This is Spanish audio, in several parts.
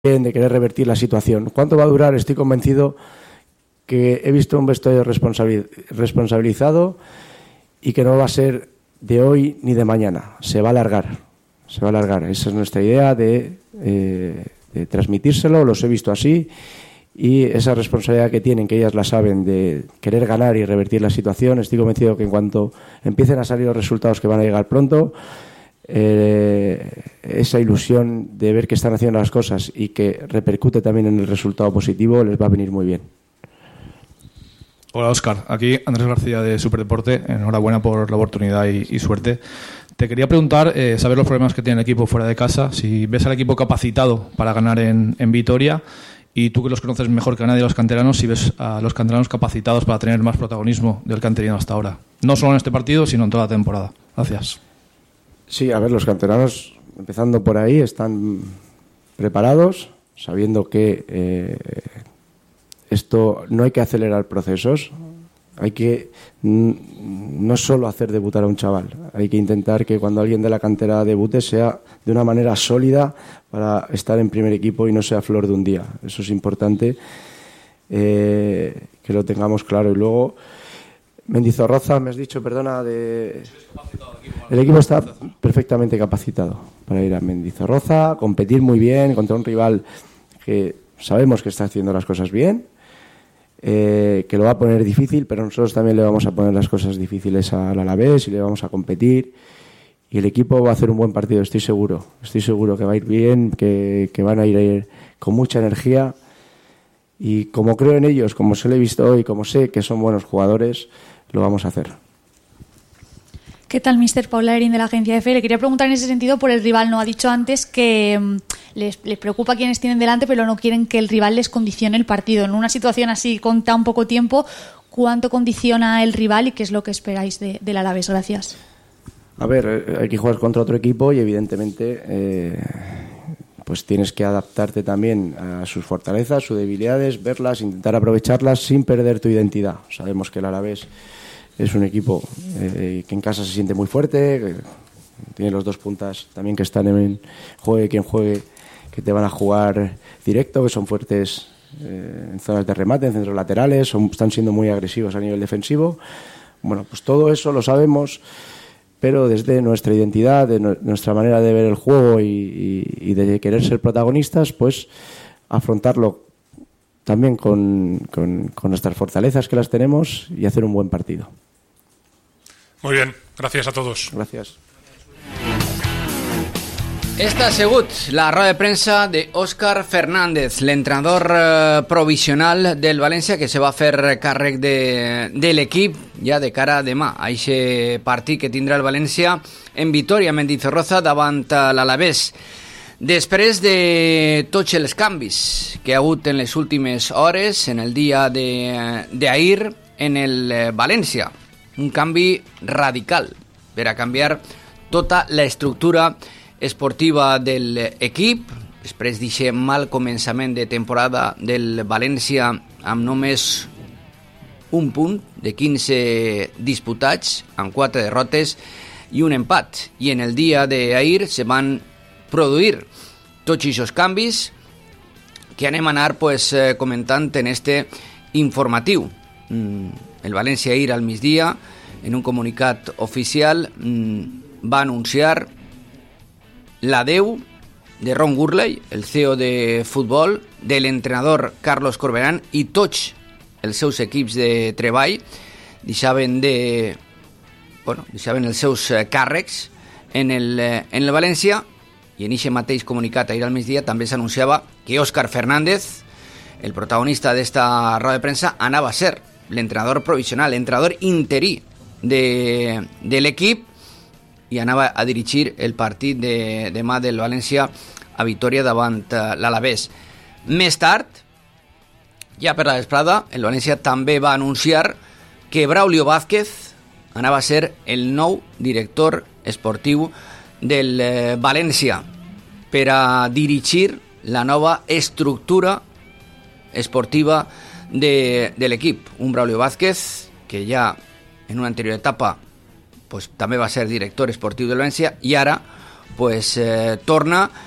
de querer revertir la situación. ¿Cuánto va a durar? Estoy convencido que he visto un vestuario responsabilizado y que no va a ser de hoy ni de mañana. Se va a alargar. Esa es nuestra idea de transmitírselo, los he visto así, y esa responsabilidad que tienen, que ellas la saben, de querer ganar y revertir la situación. Estoy convencido que en cuanto empiecen a salir los resultados, que van a llegar pronto, esa ilusión de ver que están haciendo las cosas y que repercute también en el resultado positivo les va a venir muy bien. Hola Óscar, aquí Andrés García de Superdeporte. Enhorabuena por la oportunidad y suerte. Te quería preguntar, saber los problemas que tiene el equipo fuera de casa, si ves al equipo capacitado para ganar en Vitoria, y tú que los conoces mejor que nadie, los canteranos, si ves a los canteranos capacitados para tener más protagonismo del que han tenido hasta ahora. No solo en este partido, sino en toda la temporada. Gracias. Sí, a ver, los canteranos, empezando por ahí, están preparados, sabiendo que esto no hay que acelerar procesos, hay que no solo hacer debutar a un chaval, hay que intentar que cuando alguien de la cantera debute sea de una manera sólida para estar en primer equipo y no sea flor de un día. Eso es importante, que lo tengamos claro. Y luego, Mendizorroza, me has dicho, perdona, el equipo está perfectamente capacitado para ir a Mendizorroza, competir muy bien contra un rival que sabemos que está haciendo las cosas bien, que lo va a poner difícil, pero nosotros también le vamos a poner las cosas difíciles al Alavés y le vamos a competir, y el equipo va a hacer un buen partido, estoy seguro que va a ir bien, que van a ir con mucha energía, y como creo en ellos, como se lo he visto hoy, como sé que son buenos jugadores, lo vamos a hacer. ¿Qué tal, mister? Paula Erin, de la agencia EFE. Le quería preguntar en ese sentido por el rival. No ha dicho antes que les preocupa quienes tienen delante, pero no quieren que el rival les condicione el partido. En una situación así, con tan poco tiempo, ¿cuánto condiciona el rival y qué es lo que esperáis del Alavés? Gracias. A ver, hay que jugar contra otro equipo y evidentemente pues tienes que adaptarte también a sus fortalezas, sus debilidades, verlas, intentar aprovecharlas sin perder tu identidad. Sabemos que el Alavés es un equipo que en casa se siente muy fuerte, que tiene los dos puntas también que están en juegue quien juegue, que te van a jugar directo, que son fuertes en zonas de remate, en centros laterales, están siendo muy agresivos a nivel defensivo. Bueno, pues todo eso lo sabemos, pero desde nuestra identidad, de nuestra manera de ver el juego y de querer ser protagonistas, pues afrontarlo también con nuestras fortalezas, que las tenemos, y hacer un buen partido. Muy bien, gracias a todos. Gracias. Esta ha sigut la roda de premsa d'Òscar Fernández, l'entrenador provisional del València, que se va fer càrrec de l'equip ja de cara a demà, a aquest partit que tindrà el València en Vitoria, Mendizorroza, davant l'Alavés. Després de tots els canvis que ha hagut en les últimes hores, en el dia d'ahir, en el València, un canvi radical per a canviar tota l'estructura esportiva de l'equip, després d'aquest mal començament de temporada del València amb només un punt de 15 disputats, amb 4 derrotes i un empat. I en el dia d'ahir se van produir tots aquests canvis que anem a anar comentant en este informatiu. El València ahir al migdia, en un comunicat oficial, va anunciar l'adeu de Ron Gurley, el CEO de futbol, de l'entrenador Carlos Corberán i tots els seus equips de treball. Deixaven els seus càrrecs en el València, i en aquest mateix comunicat ahir al migdia també s'anunciava que Òscar Fernández, el protagonista d'esta roda de premsa, anava a ser l'entrenador provisional, l'entrenador interí de l'equip, i anava a dirigir el partit de demà del València a Vitoria davant l'Alavés. Més tard, ja per la vesprada, el València també va anunciar que Braulio Vázquez anava a ser el nou director esportiu del València per a dirigir la nova estructura esportiva de l'equip. Un Braulio Vázquez que ja en una anterior etapa també va ser director esportiu del València i ara torna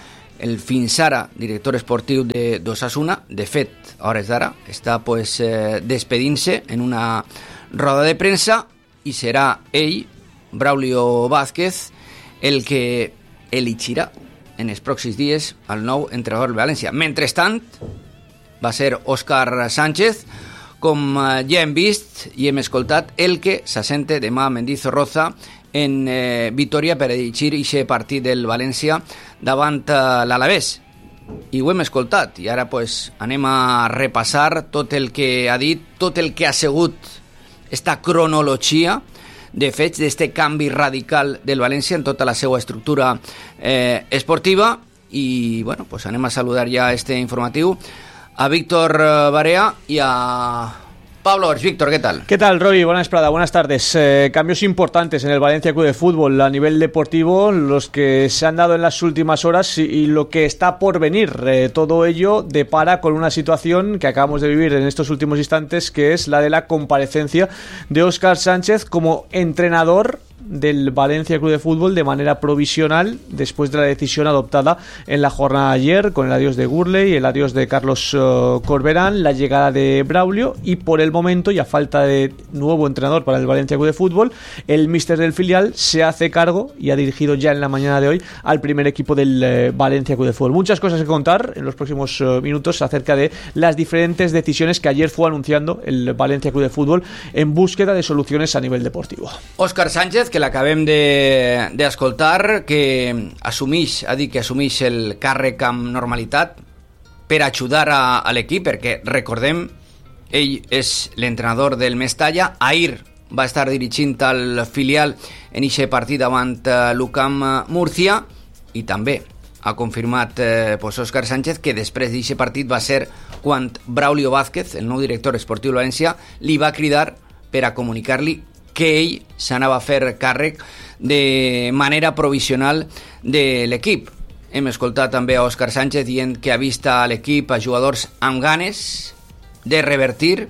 el fins ara director esportiu d'Osasuna, de fet, a hores d'ara, està despedint-se en una roda de premsa i serà ell, Braulio Vázquez, el que elegirà en els pròxims dies el nou entrenador del València. Mentrestant, va ser Óscar Sánchez, com ja hem vist i hem escoltat, el que s'assente demà a Mendizorroza en Vitoria per dirigir aquest partit del València davant l'Alavés. I ho hem escoltat, i ara anem a repassar tot el que ha dit, tot el que ha sigut esta cronologia de fets d'este canvi radical del València en tota la seva estructura esportiva. I bueno, anem a saludar ja este informatiu a Víctor Barea y a Pablo Ors. Víctor, ¿qué tal? ¿Qué tal, Roy? Buenas tardes. Cambios importantes en el Valencia Club de Fútbol a nivel deportivo, los que se han dado en las últimas horas y lo que está por venir. Todo ello depara con una situación que acabamos de vivir en estos últimos instantes, que es la de la comparecencia de Óscar Sánchez como entrenador del Valencia Club de Fútbol de manera provisional después de la decisión adoptada en la jornada de ayer con el adiós de Gurley, el adiós de Carlos Corberán, la llegada de Braulio y por el momento, y a falta de nuevo entrenador para el Valencia Club de Fútbol, el míster del filial se hace cargo y ha dirigido ya en la mañana de hoy al primer equipo del Valencia Club de Fútbol. Muchas cosas que contar en los próximos minutos acerca de las diferentes decisiones que ayer fue anunciando el Valencia Club de Fútbol en búsqueda de soluciones a nivel deportivo. Óscar Sánchez, que l'acabem d'escoltar, que ha dit que assumeix el càrrec amb normalitat per ajudar a l'equip, perquè recordem, ell és l'entrenador del Mestalla. Ahir va estar dirigint el filial en aquest partit davant l'UCAM Múrcia, i també ha confirmat Óscar Sánchez que després d'aquest partit va ser quan Braulio Vázquez, el nou director esportiu de València, li va cridar per a comunicar-li que ell s'anava a fer càrrec de manera provisional de l'equip. Hem escoltat també a Óscar Sánchez dient que ha vist a l'equip, a jugadors amb ganes de revertir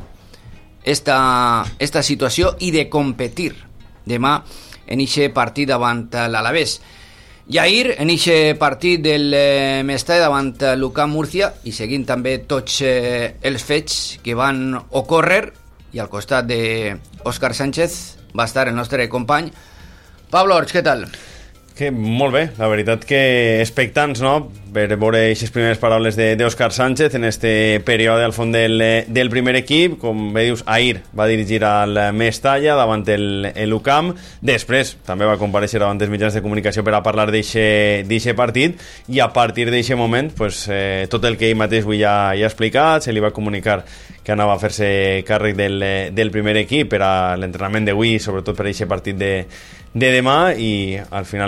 esta situació i de competir demà en aquest partit davant l'Alavés. I ahir, en aquest partit del Mestalla davant l'UCAM Múrcia, i seguint també tots els fets que van ocórrer, i al costat d'Óscar Sánchez va estar el nostre company Pablo Ors. Què tal? Que molt bé, la veritat que expectants, no?, per veure aquestes primeres paraules d'Óscar Sánchez en este període al fons del primer equip. Com bé dius, ahir va dirigir al Mestalla davant l'UCAM, després també va comparèixer davant els mitjans de comunicació per a parlar d'eixe partit, i a partir d'eixe moment tot el que ell mateix avui ja ha explicat, se li va comunicar que anava a fer-se càrrec del primer equip per a l'entrenament d'avui, sobretot per aquest partit de demà, i al final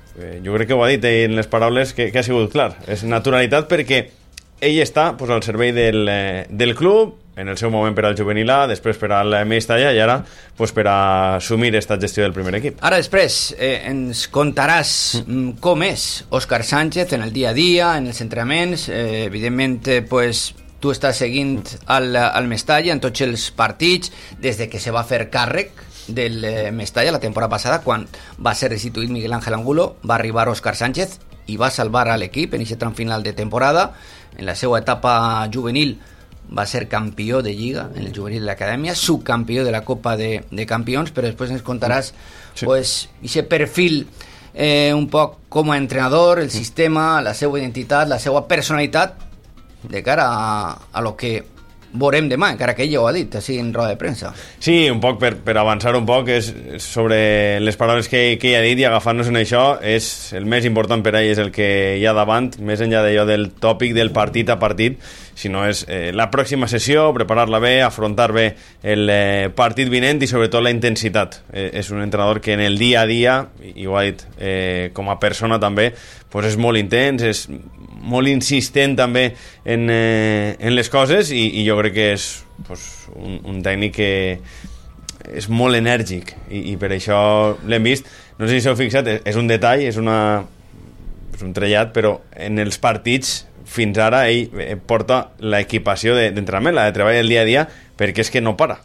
jo crec que ho ha dit en les paraules que ha sigut clar, és naturalitat, perquè ell està al servei del club, en el seu moment per al juvenil A, després per al Mestalla, i ara per a assumir aquesta gestió del primer equip. Ara després ens contaràs com és Óscar Sánchez en el dia a dia, en els entrenaments. Evidentment tu estàs seguint al Mestalla en tots els partits des de que se va fer càrrec del Mestalla la temporada passada, quan va ser restituït Miguel Ángel Angulo. Va arribar Óscar Sánchez i va salvar a l'equip en aquest tram final de temporada. En la seva etapa juvenil va ser campió de Lliga en el juvenil de l'Acadèmia, subcampió de la Copa de Campions, però després ens contaràs aquest perfil un poc com a entrenador, el sistema, la seva identitat, la seva personalitat de cara a lo que veurem demà, encara que ell ja ho ha dit així en roda de premsa. Sí, un poc per avançar un poc és sobre les paraules que ell ha dit, i agafant-nos en això, és el més important per a ell és el que hi ha davant, més enllà d'allò del tòpic del partit a partit, sinó és la pròxima sessió, preparar-la bé, afrontar bé el partit vinent, i sobretot la intensitat. És un entrenador que en el dia a dia, i ho ha dit com a persona també, és molt intens, és molt insistent també en les coses, i jo crec que és un tècnic que és molt enèrgic, i per això l'hem vist. No sé si s'heu fixat, és un detall, és un trellat, però en els partits fins ara ell porta l'equipació d'entrenament, la de treball del dia a dia, perquè és que no para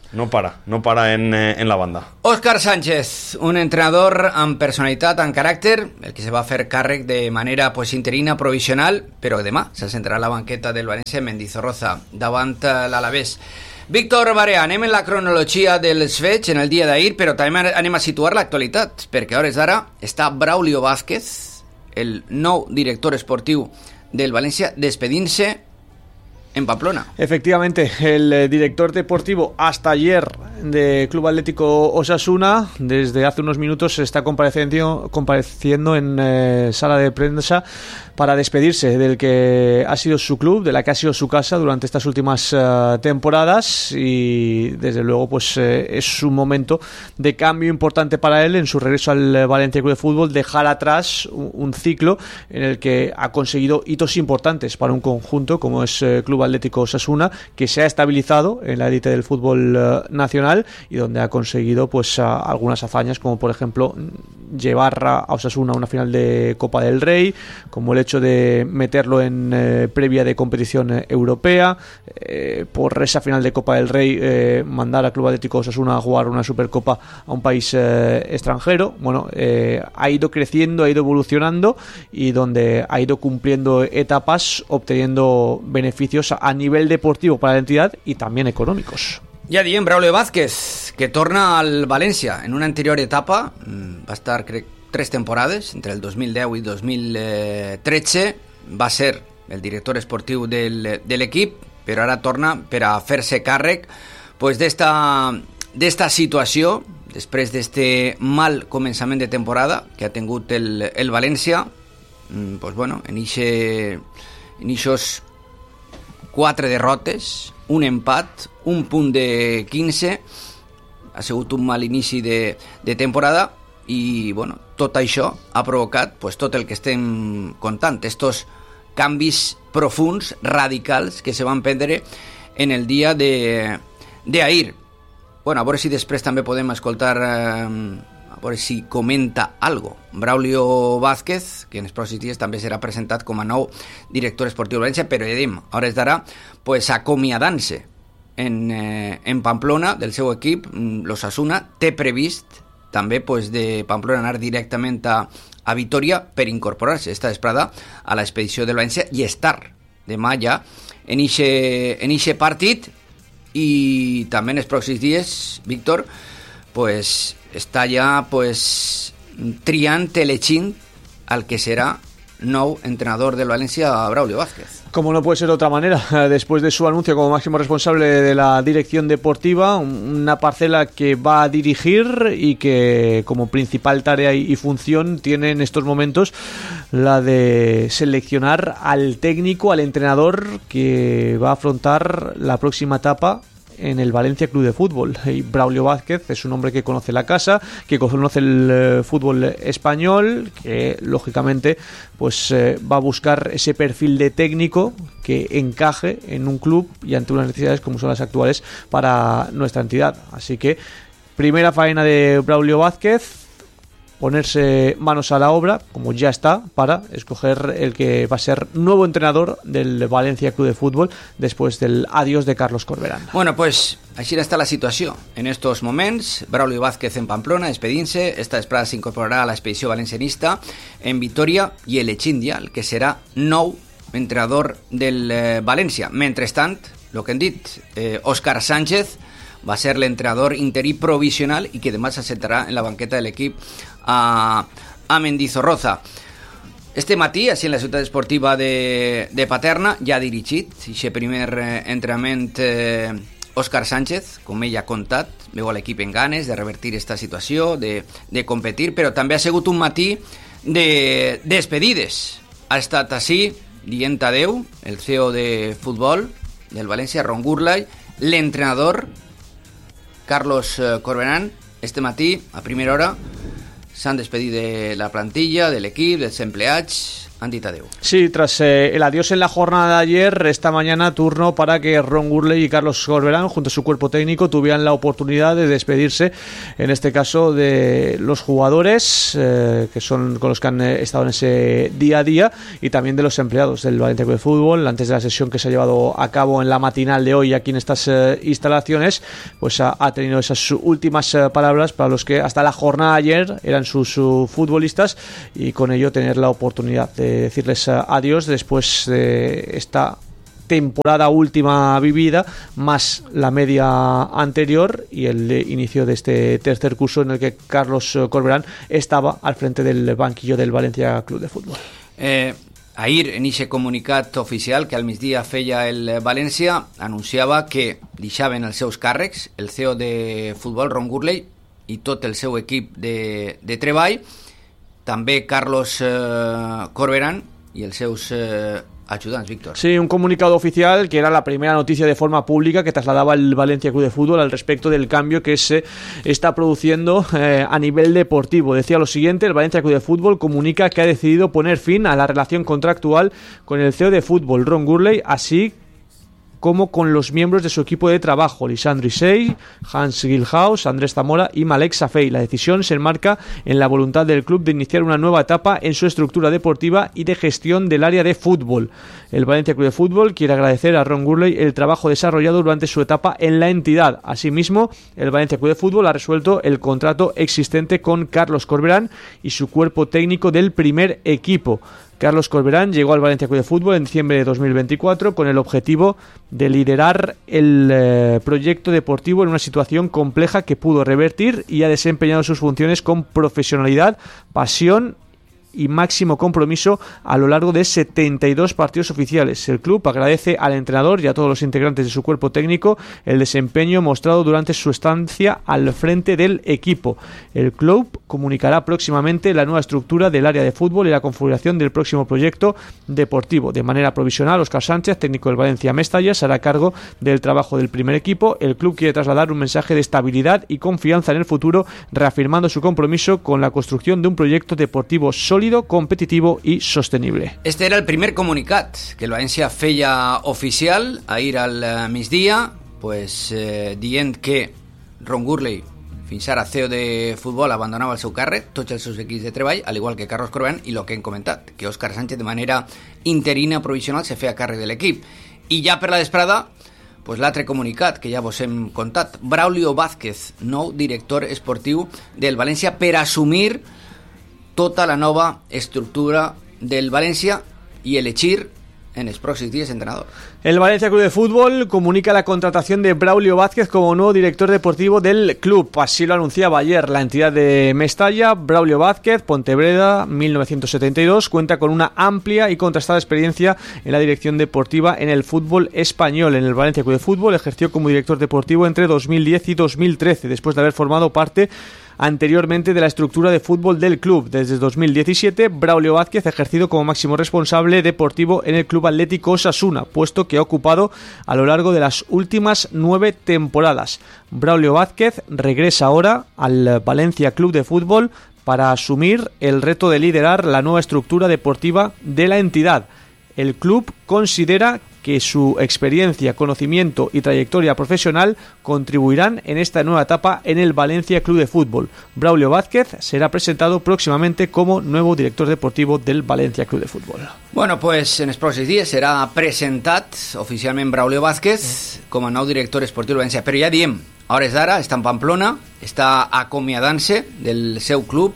en la banda. Óscar Sánchez, un entrenador amb personalitat, amb caràcter, el que se va fer càrrec de manera interina, provisional, però demà s'assentarà a la banqueta del València en Mendizorroza, davant l'Alavés. Víctor Barea, anem en la cronologia dels fets en el dia d'ahir, però també anem a situar l'actualitat, perquè a hores d'ara està Braulio Vázquez, el nou director esportiu del Valencia, despedint-se en Pamplona. Efectivamente, el director deportivo hasta ayer de Club Atlético Osasuna, desde hace unos minutos está compareciendo en sala de prensa para despedirse del que ha sido su club, de la que ha sido su casa durante estas últimas temporadas, y desde luego pues es un momento de cambio importante para él en su regreso al Valencia Club de Fútbol, dejar atrás un ciclo en el que ha conseguido hitos importantes para un conjunto como es Club Atlético Osasuna, que se ha estabilizado en la élite del fútbol nacional y donde ha conseguido pues algunas hazañas, como por ejemplo llevar a Osasuna a una final de Copa del Rey, como el hecho de meterlo en previa de competición europea, por esa final de Copa del Rey mandar a Club Atlético Osasuna a jugar una Supercopa a un país extranjero. Bueno, ha ido creciendo, ha ido evolucionando y donde ha ido cumpliendo etapas, obteniendo beneficios a nivel deportivo para la entidad y también económicos. Ja diem, Braulio Vázquez, que torna al València. En una anterior etapa va estar, crec, 3 temporades, entre el 2010 i 2013. Va ser el director esportiu de l'equip, però ara torna per a fer-se càrrec pues, d'esta situació, després d'este mal començament de temporada que ha tingut el València. Pues, bueno, en ixos 4 derrotes, un empat, un punt de 15, ha sigut un mal inici de temporada i bueno, tot això ha provocat pues, tot el que estem contant, estos canvis profuns, radicals, que se van prendre en el dia d'ahir. Bueno, a veure si després també podem escoltar, a veure si comenta algo. Braulio Vázquez, que en els pròxims dies també serà presentat com a nou director esportiu de València, però ja a hores d'ara, pues, acomiadant-se en Pamplona del seu equip. L'Osasuna té previst també pues, de Pamplona anar directament a Vitoria per incorporar-se esta vesprada a l'expedició del València i estar demà ja en ixe partit. I també en els pròxims dies, Víctor, pues, està ja pues, triant, elegint el que serà nou entrenador del Valencia, Braulio Vázquez. Como no puede ser de otra manera, después de su anuncio como máximo responsable de la dirección deportiva, una parcela que va a dirigir y que como principal tarea y función tiene en estos momentos la de seleccionar al técnico, al entrenador que va a afrontar la próxima etapa en el Valencia Club de Fútbol. Y Braulio Vázquez es un hombre que conoce la casa, que conoce el fútbol español, que lógicamente pues va a buscar ese perfil de técnico que encaje en un club y ante unas necesidades como son las actuales para nuestra entidad. Así que primera faena de Braulio Vázquez, ponerse manos a la obra, como ya está, para escoger el que va a ser nuevo entrenador del Valencia Club de Fútbol después del adiós de Carlos Corberán. Bueno, pues així està la situació. En estos moments, Braulio Vázquez en Pamplona, despedint-se. Esta vesprada s'incorporarà a l'expedició valencianista en Vitoria i Elechindia, el que serà nou entrenador del València. Mentrestant, el que hem dit, Óscar Sánchez va ser l'entrenador interí provisional i que demà s'assentarà en la banqueta de l'equip a Mendizorroza. Este matí, així en la ciutat esportiva de Paterna, ja ha dirigit aquest primer entrenament Óscar Sánchez, com ell ha contat, veu a l'equip en ganes de revertir aquesta situació, de competir, però també ha sigut un matí de despedides. Ha estat així, dient adeu, el CEO de futbol del València, Ron Gurlay, l'entrenador Carlos Corberán. Este matí, a primera hora, s'han despedit de la plantilla, de l'equip, dels empleats, Andy Tadeu. Sí, tras el adiós en la jornada de ayer, esta mañana turno para que Ron Gurley y Carlos Corberán, junto a su cuerpo técnico, tuvieran la oportunidad de despedirse, en este caso de los jugadores que son con los que han estado en ese día a día, y también de los empleados del Valencia Club de Fútbol. Antes de la sesión que se ha llevado a cabo en la matinal de hoy aquí en estas instalaciones, pues ha tenido esas últimas palabras para los que hasta la jornada de ayer eran sus futbolistas, y con ello tener la oportunidad de decirles adiós después de esta temporada última vivida, más la media anterior y el inicio de este tercer curso en el que Carlos Corberán estaba al frente del banquillo del Valencia Club de Fútbol. Ahir, en ese comunicat oficial que al migdia feia el València, anunciava que deixaven els seus càrrecs el CEO de futbol, Ron Gurley, i tot el seu equip de treball, també Carlos Corberán i els seus ayudants, Víctor. Sí, un comunicado oficial que era la primera noticia de forma pública que trasladaba el Valencia Club de Fútbol al respecto del cambio que se está produciendo a nivel deportivo. Decía lo siguiente: el Valencia Club de Fútbol comunica que ha decidido poner fin a la relación contractual con el CEO de fútbol, Ron Gurley, así como con los miembros de su equipo de trabajo, Lisandro Isey, Hans Gilhaus, Andrés Zamora y Malek Safei. La decisión se enmarca en la voluntad del club de iniciar una nueva etapa en su estructura deportiva y de gestión del área de fútbol. El Valencia Club de Fútbol quiere agradecer a Ron Gurley el trabajo desarrollado durante su etapa en la entidad. Asimismo, el Valencia Club de Fútbol ha resuelto el contrato existente con Carlos Corberán y su cuerpo técnico del primer equipo. Carlos Corberán llegó al Valencia Club de Fútbol en diciembre de 2024 con el objetivo de liderar el proyecto deportivo en una situación compleja que pudo revertir, y ha desempeñado sus funciones con profesionalidad, pasión y máximo compromiso a lo largo de 72 partidos oficiales. El club agradece al entrenador y a todos los integrantes de su cuerpo técnico el desempeño mostrado durante su estancia al frente del equipo. El club comunicará próximamente la nueva estructura del área de fútbol y la configuración del próximo proyecto deportivo. De manera provisional, Óscar Sánchez, técnico del Valencia Mestalla, se hará cargo del trabajo del primer equipo. El club quiere trasladar un mensaje de estabilidad y confianza en el futuro, reafirmando su compromiso con la construcción de un proyecto deportivo sólido, competitivo y sostenible. Este era el primer comunicat que el València feia oficial ahir al migdia, pues, dient que Ron Gurley, fins ara CEO de futbol, abandonava el seu càrrec, tots els seus equips de treball, al igual que Carlos Corberán, i el que hem comentat, que Óscar Sánchez de manera interina provisional se feia càrrec de l'equip. I ja per la vesprada, pues l'altre comunicat que ja vos hem contat, Braulio Vázquez, nou director esportiu del València, per assumir tota la nova estructura del València y elegir en los próximos días entrenador. El Valencia Club de Fútbol comunica la contratación de Braulio Vázquez como nuevo director deportivo del club. Así lo anunciaba ayer la entidad de Mestalla. Braulio Vázquez, Pontevedra, 1972, cuenta con una amplia y contrastada experiencia en la dirección deportiva en el fútbol español. En el Valencia Club de Fútbol ejerció como director deportivo entre 2010 y 2013, después de haber formado parte anteriormente de la estructura de fútbol del club. Desde 2017, Braulio Vázquez ha ejercido como máximo responsable deportivo en el Club Atlético Osasuna, puesto que ha ocupado a lo largo de las últimas 9 temporadas. Braulio Vázquez regresa ahora al Valencia Club de Fútbol para asumir el reto de liderar la nueva estructura deportiva de la entidad. El club considera que su experiencia, conocimiento y trayectoria profesional contribuirán en esta nueva etapa en el Valencia Club de Fútbol. Braulio Vázquez será presentado próximamente como nuevo director deportivo del Valencia Club de Fútbol. Bueno, pues en els pròxims dies serà presentat oficialment Braulio Vázquez com a nou director esportiu del València. Però ja diem, a hores d'ara està en Pamplona, està acomiadant-se del seu club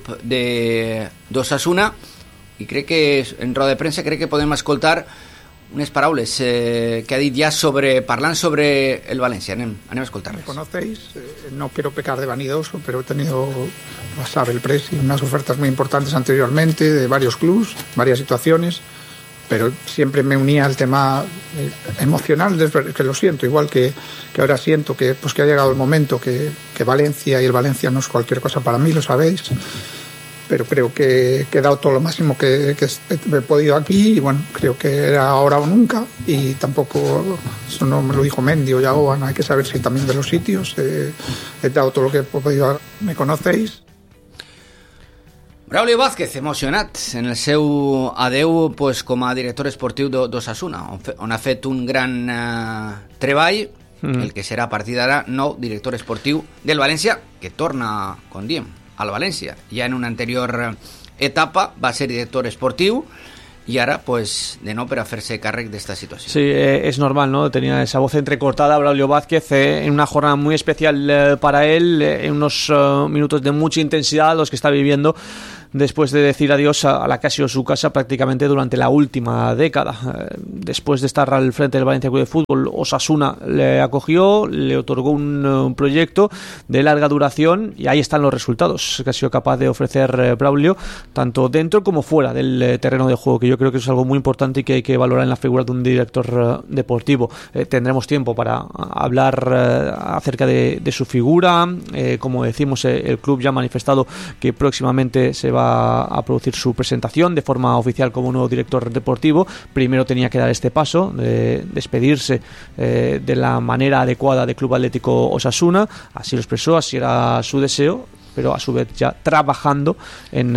d'Osasuna, i crec que en roda de premsa crec que podem escoltar unes paraules que ha dit ja parlant sobre el Valencia. Anem a escoltar-les. Me conocéis, no quiero pecar de vanidoso, pero he tenido, lo sabe el Presi, unas ofertas muy importantes anteriormente de varios clubs, varias situaciones, pero siempre me unía al tema emocional, que lo siento, igual que ahora siento que ha llegado el momento que Valencia y el Valencia no es cualquier cosa para mí, lo sabéis. Pero creo que he dado todo lo máximo que he podido aquí, y bueno, creo que era ahora o nunca, y tampoco, eso no me lo dijo Mendy o Yagoan, hay que saber si también de los sitios, he dado todo lo que he podido. Me conocéis. Braulio Vázquez, emocionat en el seu adeu pues, com a director esportiu d'Osasuna, on ha fet un gran treball, el que serà a partir d'ara nou director esportiu del València, que torna, com diem, al València. Ja en una anterior etapa va ser director esportiu y ahora, pues, de no, pero hacerse càrrec de esta situación. Sí, es normal, ¿no? Tenía esa voz entrecortada Braulio Vázquez en una jornada muy especial para él, en unos minutos de mucha intensidad, los que está viviendo después de decir adiós a la que ha sido su casa prácticamente durante la última década. Después de estar al frente del Valencia Club de Fútbol, Osasuna le acogió, le otorgó un proyecto de larga duración y ahí están los resultados que ha sido capaz de ofrecer Braulio, tanto dentro como fuera del terreno de juego, que yo creo que es algo muy importante y que hay que valorar en la figura de un director deportivo. Tendremos tiempo para hablar acerca de su figura. Como decimos, el club ya ha manifestado que próximamente se va a producir su presentación de forma oficial como nuevo director deportivo. Primero tenía que dar este paso de despedirse de la manera adecuada del Club Atlético Osasuna, así lo expresó, así era su deseo, pero a su vez ya trabajando en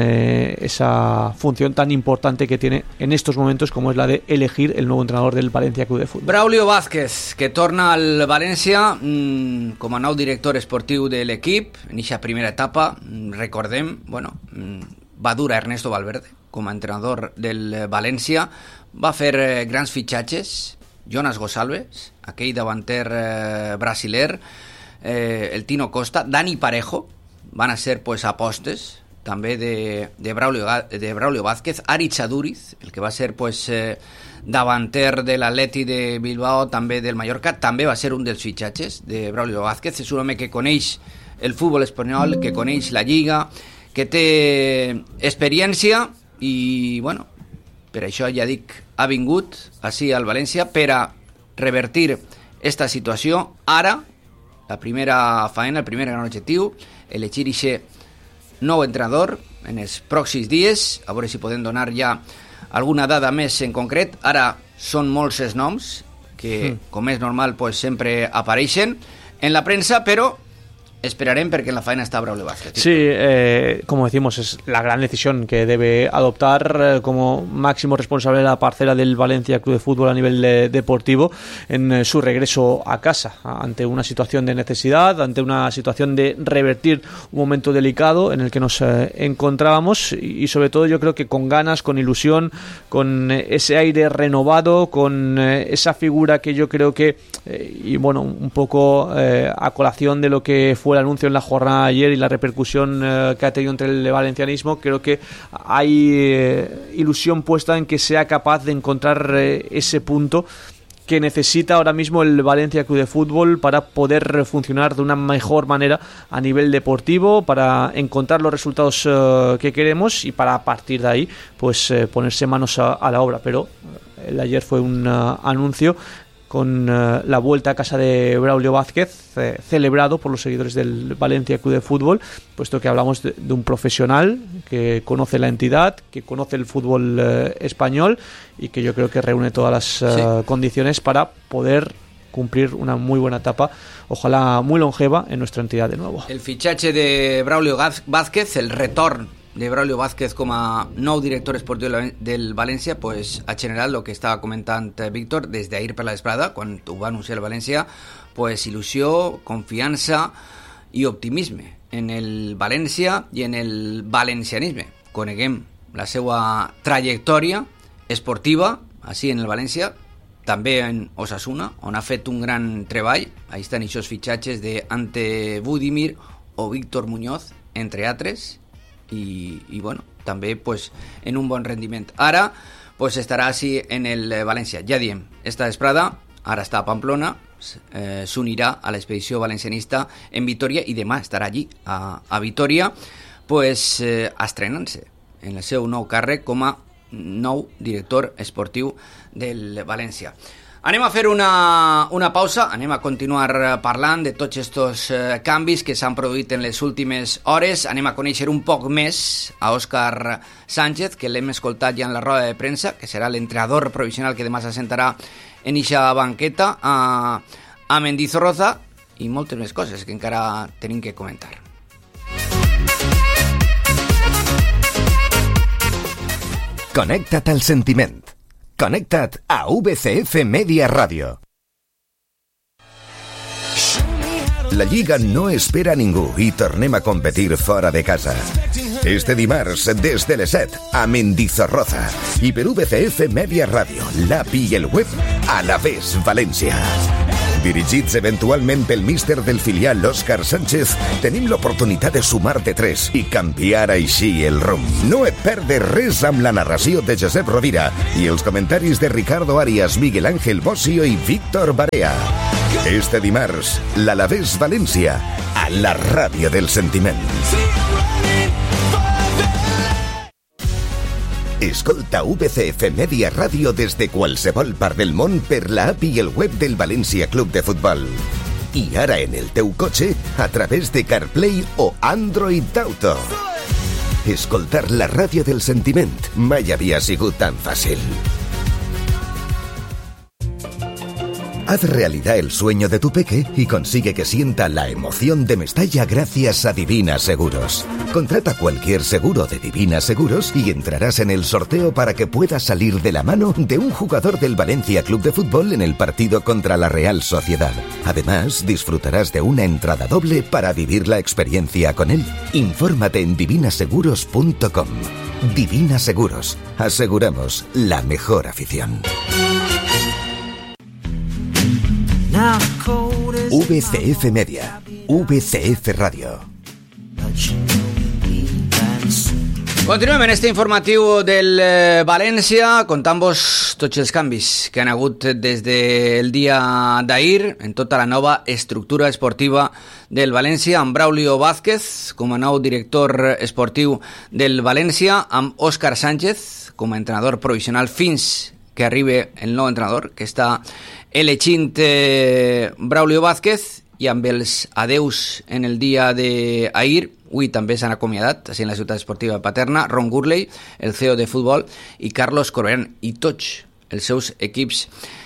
esa función tan importante que tiene en estos momentos, como es la de elegir el nuevo entrenador del Valencia Club de Fútbol. Braulio Vázquez, que torna al València com a nou director esportiu de l'equip en aquesta primera etapa. Recordem, bueno, va dur a Ernesto Valverde com a entrenador del València, va fer grans fitxatges, Jonas Gonçalves, aquell davanter brasiler, el Tino Costa, Dani Parejo, van a ser pues apostes també de Braulio Vázquez, Aritz Aduriz, el que va ser pues davanter de l'Atleti de Bilbao, també del Mallorca, també va ser un dels fitxatges de Braulio Vázquez. És un home que coneix el futbol espanyol, que coneix la Lliga, que té experiència i, bueno, per això ja dic, ha vingut així al València per a revertir esta situació. Ara, la primera faena, el primer gran objectiu, elegir aquest nou entrenador en els pròxims dies, a veure si podem donar ja alguna dada més en concret. Ara són molts els noms que, com és normal, pues, sempre apareixen en la premsa, però esperarem perquè en la faena está Braulio Vázquez. Sí, como decimos, es la gran decisión que debe adoptar como máximo responsable de la parcela del Valencia Club de Fútbol a nivel deportivo en su regreso a casa, ante una situación de necesidad, ante una situación de revertir un momento delicado en el que nos encontrábamos y sobre todo yo creo que con ganas, con ilusión, con ese aire renovado, con esa figura que yo creo que, y bueno, un poco a colación de lo que fue el anuncio en la jornada de ayer y la repercusión que ha tenido entre el valencianismo, creo que hay ilusión puesta en que sea capaz de encontrar ese punto que necesita ahora mismo el Valencia Club de Fútbol para poder funcionar de una mejor manera a nivel deportivo, para encontrar los resultados que queremos y para a partir de ahí pues ponerse manos a la obra. Pero el de ayer fue un anuncio con la vuelta a casa de Braulio Vázquez, celebrado por los seguidores del Valencia Club de Fútbol, puesto que hablamos de un profesional que conoce la entidad, que conoce el fútbol español y que yo creo que reúne todas las condiciones para poder cumplir una muy buena etapa, ojalá muy longeva, en nuestra entidad de nuevo. El fichaje de Braulio Vázquez, el retorn de Braulio Vázquez com a nou director esportiu del València, pues, ha generat el que estava comentant Víctor des d'ahir per la vesprada, quan ho va anunciar el València, pues, il·lusió, confiança i optimisme en el València i en el valencianisme. Coneguem la seva trajectòria esportiva així en el València, també en Osasuna, on ha fet un gran treball. Ahí estan aquests fitxatges d'Ante Budimir o Víctor Muñoz, entre altres, y bueno, també pues, en un bon rendiment. Ara pues, estarà així en el València. Ja diem, esta vesprada, ara està a Pamplona, s'unirà a l'expedició valencianista en Vitoria i demà estarà allí, a Vitoria, pues, estrenant-se en el seu nou càrrec com a nou director esportiu del València. Anem a fer una pausa, anem a continuar parlant de tots estos canvis que s'han produït en les últimes hores. Anem a conèixer un poc més a Óscar Sánchez, que l'hem escoltat ja en la roda de premsa, que serà l'entrenador provisional que demà s'assentarà en eixa banqueta a Mendizorroza, i moltes més coses que encara tenim que comentar. Connecta't al sentiment. Connecta't a VCF Media Radio. La Lliga no espera a ningú i tornem a competir fora de casa. Este dimarts, des de les 7, a Mendizorroza. I per VCF Media Radio, l'API i el web, Alavés València. Dirigits eventualment pel míster del filial Òscar Sánchez, tenim l'oportunitat de sumar de 3 i canviar així el rumb. No et perdes res amb la narració de Josep Rovira i els comentaris de Ricardo Arias, Miguel Ángel Bossio i Víctor Barea. Este dimarts, l'Alavés València, a la ràdio del sentiment. Escolta VCF Media Ràdio des de qualsevol part del món per l'app i el web del València Club de Futbol. I ara en el teu cotxe a través de CarPlay o Android Auto. Escoltar la ràdio del sentiment mai havia sigut tan fàcil. Haz realidad el sueño de tu peque y consigue que sienta la emoción de Mestalla gracias a Divina Seguros. Contrata cualquier seguro de Divina Seguros y entrarás en el sorteo para que puedas salir de la mano de un jugador del Valencia Club de Fútbol en el partido contra la Real Sociedad. Además, disfrutarás de una entrada doble para vivir la experiencia con él. Infórmate en divinaseguros.com. Divina Seguros. Aseguramos la mejor afición. VCF Media, VCF Radio. Continuem en este informatiu del València, contant-vos tots els canvis que han hagut des del dia d'ahir en tota la nova estructura esportiva del València, amb Braulio Vázquez com a nou director esportiu del València, amb Òscar Sánchez com a entrenador provisional fins que arribi el nou entrenador que està elegint Braulio Vázquez, i amb els adeus en el dia d'ahir. Avui també s'han acomiadat, així en la ciutat esportiva de Paterna, Ron Gurley, el CEO de futbol, i Carlos Corberán, i tots els seus equips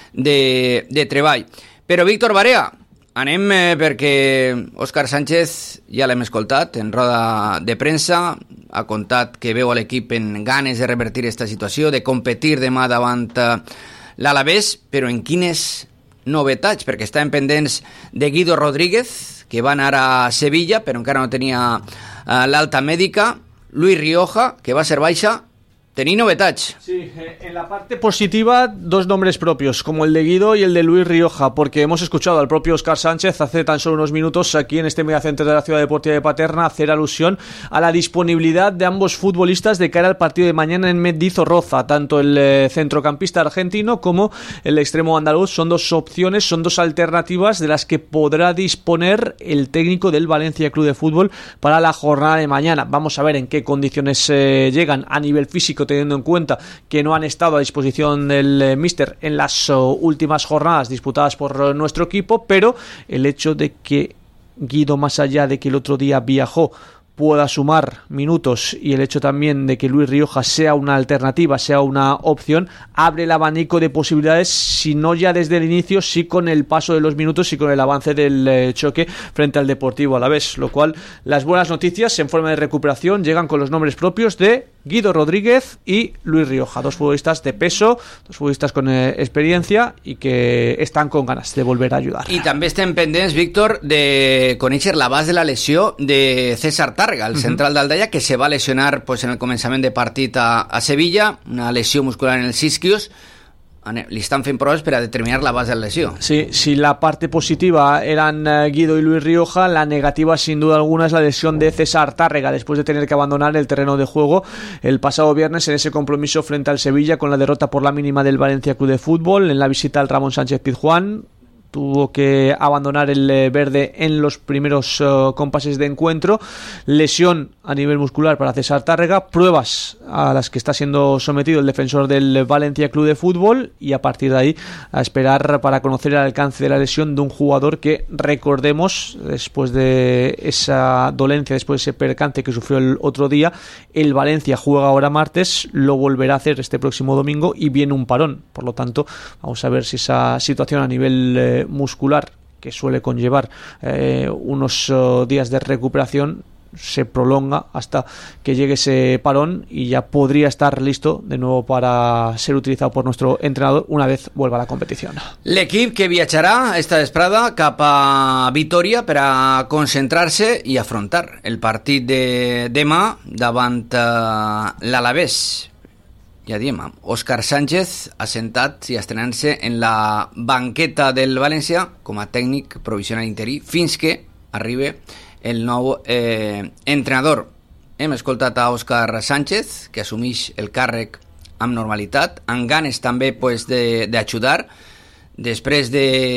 de treball. Però Víctor Barea, anem perquè Òscar Sánchez ja l'hem escoltat en roda de premsa, ha contat que veu a l'equip en ganes de revertir aquesta situació, de competir demà davant l'Alavés, però en quines novetats, perquè estaven pendents de Guido Rodríguez, que va anar a Sevilla, però encara no tenia l'alta mèdica, Luis Rioja, que va ser baixa. Tenía novedades. Sí, en la parte positiva, dos nombres propios, como el de Guido y el de Luis Rioja, porque hemos escuchado al propio Óscar Sánchez hace tan solo unos minutos aquí en este mediacentro de la Ciudad Deportiva de Paterna hacer alusión a la disponibilidad de ambos futbolistas de cara al partido de mañana en Mendizorroza. Tanto el centrocampista argentino como el extremo andaluz son dos opciones, son dos alternativas de las que podrá disponer el técnico del Valencia Club de Fútbol para la jornada de mañana. Vamos a ver en qué condiciones llegan a nivel físico, teniendo en cuenta que no han estado a disposición del míster en las últimas jornadas disputadas por nuestro equipo, pero el hecho de que Guido, más allá de que el otro día viajó, pueda sumar minutos, y el hecho también de que Luis Rioja sea una alternativa, sea una opción, abre el abanico de posibilidades, si no ya desde el inicio, sí con el paso de los minutos y con el avance del choque frente al Deportivo Alavés, lo cual las buenas noticias en forma de recuperación llegan con los nombres propios de Guido Rodríguez y Luis Rioja, dos futbolistas de peso, dos futbolistas con experiencia y que están con ganas de volver a ayudar. I també estem pendents, Víctor, de conèixer l'abast de la lesió de César Tàrrega, el central d'Aldaia, que se va lesionar pues, en el començament de partit a Sevilla, una lesió muscular en els isquios. Li estan fent proves per a determinar la base de la lesión. Sí, si la parte positiva eran Guido y Luis Rioja, la negativa sin duda alguna es la lesión de César Tàrrega, después de tener que abandonar el terreno de juego el pasado viernes en ese compromiso frente al Sevilla con la derrota por la mínima del Valencia Club de Fútbol en la visita al Ramón Sánchez Pizjuán. Tuvo que abandonar el verde en los primeros compases de encuentro. Lesión a nivel muscular para César Tàrrega, pruebas a las que está siendo sometido el defensor del Valencia Club de Fútbol, y a partir de ahí a esperar para conocer el alcance de la lesión de un jugador que, recordemos, después de esa dolencia, después de ese percance que sufrió el otro día, el Valencia juega ahora martes, lo volverá a hacer este próximo domingo y viene un parón. Por lo tanto, vamos a ver si esa situación a nivel muscular, que suele conllevar unos días de recuperación, se prolonga hasta que llegue ese parón y ya podría estar listo de nuevo para ser utilizado por nuestro entrenador una vez vuelva a la competición. L'equip que viatjarà esta vesprada cap a Vitoria per a concentrar-se i afrontar el partit de demà davant l'Alavés. Ja diem, Òscar Sánchez assentat i estrenant-se en la banqueta del València com a tècnic provisional interí fins que arribe el nou entrenador. Hem escoltat a Òscar Sánchez, que assumeix el càrrec amb normalitat, amb ganes també d'ajudar, després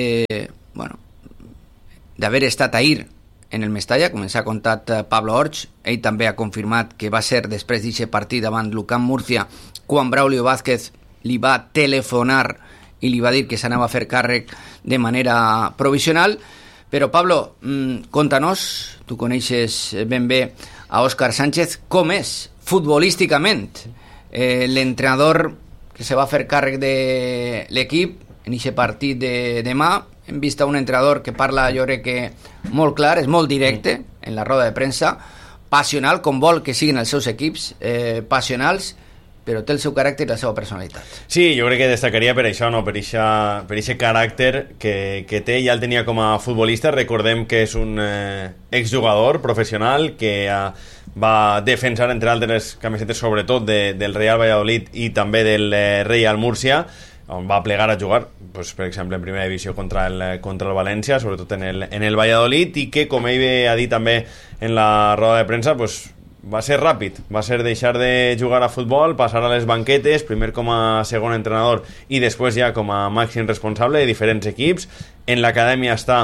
d'haver estat ahir en el Mestalla, com ens ha contat Pablo Orch. Ell també ha confirmat que va ser després d'aquest partit davant l'UCAM Múrcia quan Braulio Vázquez li va telefonar i li va dir que s'anava a fer càrrec de manera provisional. Però Pablo, conta-nos, tu coneixes ben bé a Òscar Sánchez, com és futbolísticament l'entrenador que se va fer càrrec de l'equip en aquest partit de demà. Hem vist un entrenador que parla, jo crec que molt clar, és molt directe en la roda de premsa, passional, com vol que siguin els seus equips, passionals, però té el seu caràcter i la seva personalitat. Sí, jo crec que destacaria per això, no? per aquest caràcter que té. Ja el tenia com a futbolista. Recordem que és un exjugador professional que va defensar, entre altres camisetes, sobretot del Real Valladolid i també del Real Múrcia, on va plegar a jugar, pues, per exemple, en primera divisió contra el València, sobretot en el Valladolid, i que, com ell ha dit també en la roda de premsa, pues, va ser ràpid, va ser deixar de jugar a futbol, passar a les banquetes, primer com a segon entrenador i després ja com a màxim responsable de diferents equips. En l'acadèmia està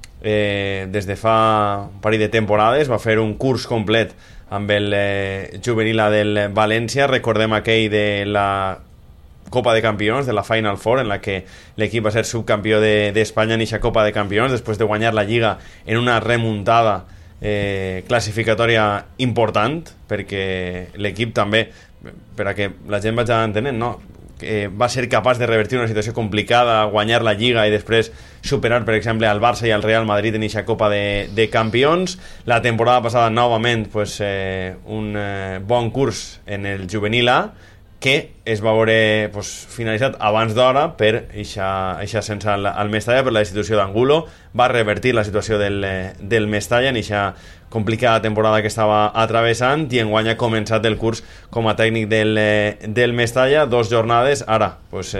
des de fa un parell de temporades, va fer un curs complet amb el juvenil del València. Recordem aquell de la Copa de Campions, de la Final Four, en la que l'equip va ser subcampió d'Espanya en aquesta Copa de Campions, després de guanyar la Lliga en una remuntada classificatòria important, perquè l'equip també, per a que la gent vagi entenent, no? Va ser capaç de revertir una situació complicada, guanyar la Lliga i després superar, per exemple, al Barça i al Real Madrid en aquesta Copa de Campions. La temporada passada, novament, pues, un bon curs en el juvenil A, que es va veure, pues, finalitzat abans d'hora per eixa ascens al Mestalla, per la destitució d'Angulo. Va revertir la situació del Mestalla en eixa complicada temporada que estava atravessant, i enguany ha començat el curs com a tècnic del Mestalla, 2 jornades. Ara, pues,